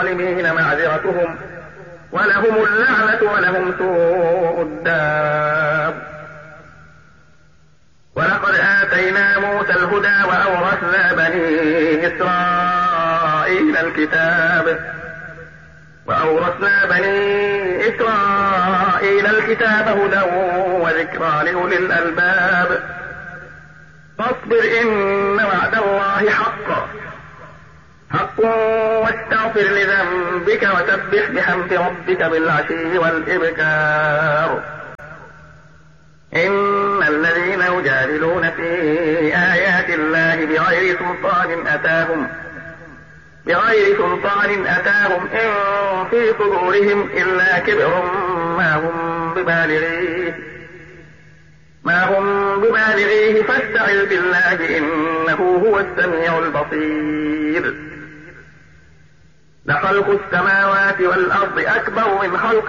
للظالمين معذرتهم ولهم اللعنة ولهم سوء الدار. ولقد آتينا موسى الهدى وأورثنا بني إسرائيل الكتاب هدى وذكرى لأولي الألباب. فاصبر إن وعد الله حق واستغفر لذنبك وسبح بحمد ربك بالعشي والإبكار. إن الذين يجادلون في آيات الله بغير سلطان أتاهم إن في صدورهم إلا كبر ما هم ببالغيه فاستعذ بالله إنه هو السميع البصير. لخلق السماوات والأرض أكبر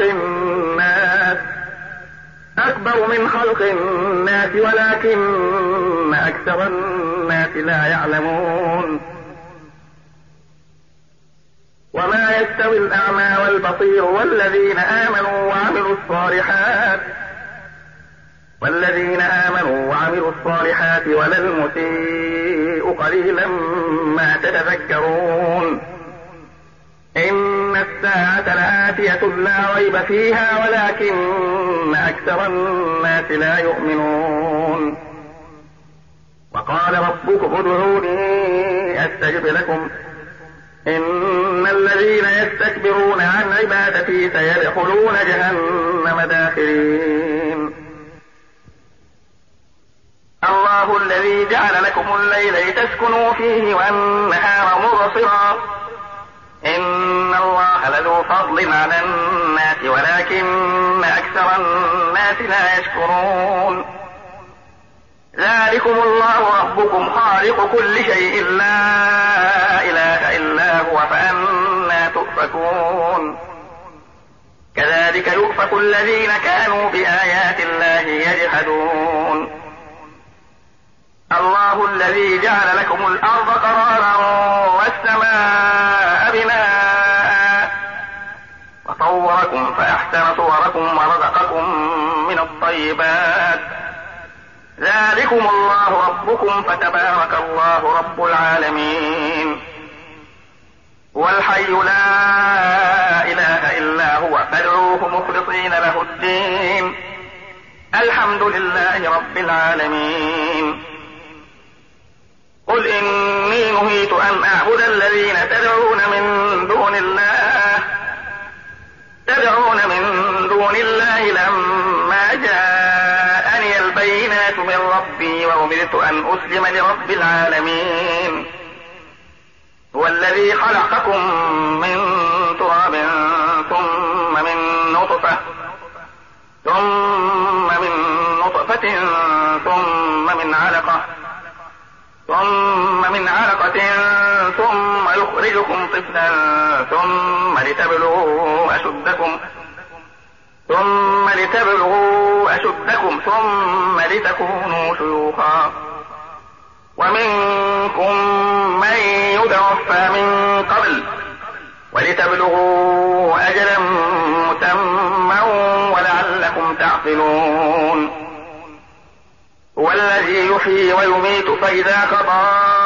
من خلق الناس ولكن أكثر الناس لا يعلمون. وما يستوي الأعمى والبصير والذين آمنوا وعملوا الصالحات ولا المسيء قليلا ما تتذكرون. إن الساعة لآتية لا ريب فيها ولكن أكثر الناس لا يؤمنون. وقال ربكم ادعوني أستجب لكم إن الذين يستكبرون عن عبادتي سيدخلون جهنم داخرين. الله الذي جعل لكم الليل لتسكنوا فيه والنهار مبصرا إن الله لذو فضل على الناس ولكن أكثر الناس لا يشكرون. ذلكم الله ربكم خالق كل شيء لا إله إلا هو فأنى تؤفكون. كذلك يؤفك الذين كانوا بآيات الله يجحدون. الله الذي جعل لكم الأرض قرارا والسماء بناء وصوركم فأحسن صوركم ورزقكم من الطيبات. ذلكم الله ربكم فتبارك الله رب العالمين. والحي لا إله إلا هو فادعوه مخلصين له الدين. الحمد لله رب العالمين. قل إني نهيت أن أعبد الذين تدعون من دون الله لما جاءني البينات من ربي وأمرت أن أسلم لرب العالمين. هو الذي خلقكم من تراب ثم من نطفة ثم من علقة ثم يخرجكم طفلا ثم لتبلغوا أشدكم ثم لتكونوا شيوخا ومنكم من يتوفى من قبل ولتبلغوا أجلا مسمى ولعلكم تعقلون. هو الذي يحيي ويميت فإذا قضى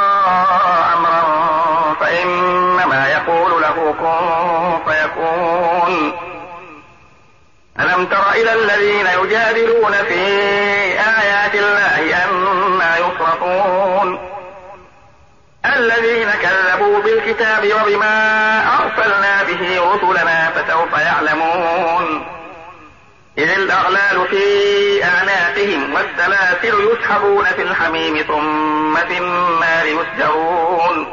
أمرا فإنما يقول له كن فيكون. ألم تر إلى الذين يجادلون في آيات الله أنى يصرفون. الذين كذبوا بالكتاب وبما أرسلنا به رسلنا فسوف يعلمون. إذ الأغلال في أعناقهم والسلاسل يسحبون في الحميم ثم في النار يسجرون.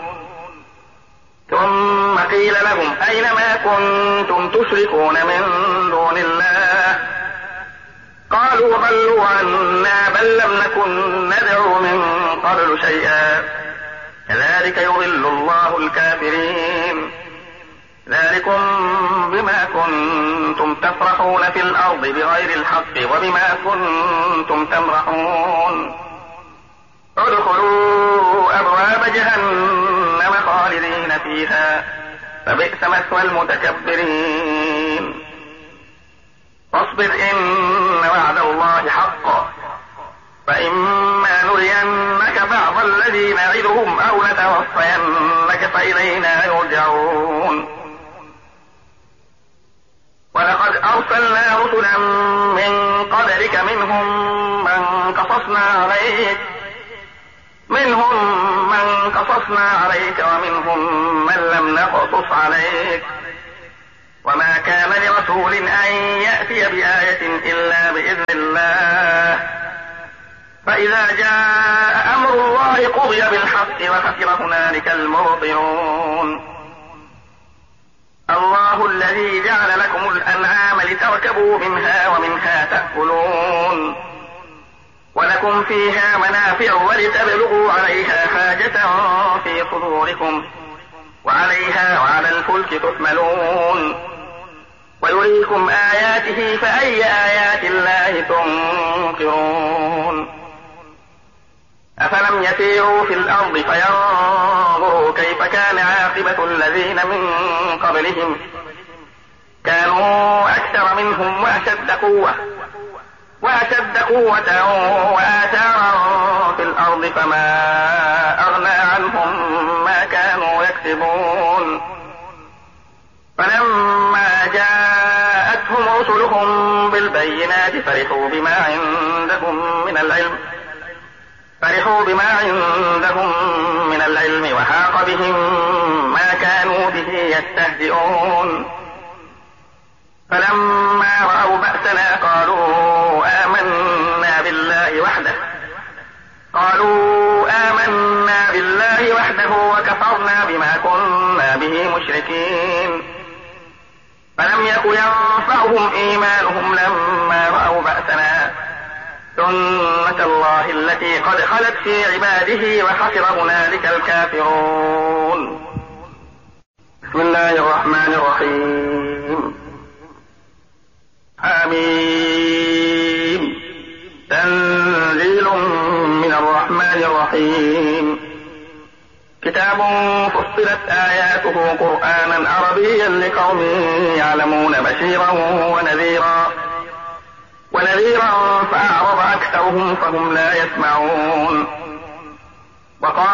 ثم قيل لهم أين ما كنتم تشركون من دون الله قالوا ضلوا عنا بل لم نكن ندعو من قبل شيئا كذلك يضل الله الكافرين. ذلكم بما كنتم تفرحون في الأرض بغير الحق وبما كنتم تمرحون. ادخلوا أبواب جهنم خالدين فيها فبئس مثوى المتكبرين. فاصبر إن وعد الله حق، فإما نرينك بعض الذي نعدهم أو نتوفينك فإلينا يرجعون. ولقد أرسلنا رسلا من قبلك منهم من قصصنا عليك ومنهم من لم نقصص عليك، وما كان لرسول أن يأتي بآية إلا بإذن الله، فإذا جاء أمر الله قضي بالحق وخسر هنالك المبطلون. الله الذي جعل لكم الأنعام لتركبوا منها ومنها تأكلون، ولكم فيها منافع ولتبلغوا عليها حاجة في صدوركم، وعليها وعلى الفلك تحملون، ويريكم آياته فأي آيات الله تنكرون. أفلم يسيروا في الأرض فينظروا كيف كان عاقبة الذين من قبلهم، كانوا أكثر منهم وأشد قوة وآثارا في الأرض، فما أغنى عنهم ما كانوا يكسبون. فلما جاءتهم رسلهم بالبينات فرحوا بما عندهم من العلم وحاق بهم ما كانوا به يستهزئون. فلما رأوا بأسنا قالوا آمنا بالله وحده وكفرنا بما كنا به مشركين. فلم يك ينفعهم إيمانهم لما رأوا بأسنا، سنة الله التي قد خلت في عباده وخسر هنالك الكافرون. بسم الله الرحمن الرحيم. حميم. تنزيل من الرحمن الرحيم. كتاب فصلت آياته قرآنا عربيا لقوم يعلمون بشيرا ونذيرا فأعرض أكثرهم فهم لا يسمعون.